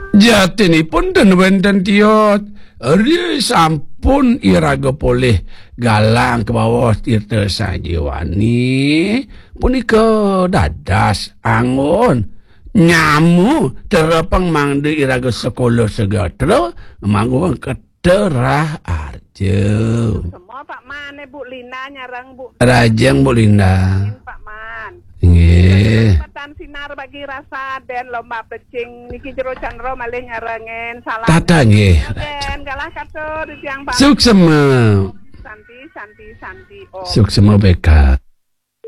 Jatinipun den wenten tiyot. Ri sampun iraga poleh galang ke bawah tirta sajiwani. Punika dadas angon. Nyamu terapang mangde iraga sekolah segatra. Manggung keterah arjo. Semua Pak Man, Bu Lina nyarang Bu. Rajang Bu Linda. Pak Man. Nggih. Kesempatan sinar bagi rasa dan lomba pecing niki jero candro malih nyarengen salam. Tata nggih. Dan kalah katur yang Pak. Suksema. Santi. Oh. Suksema beka.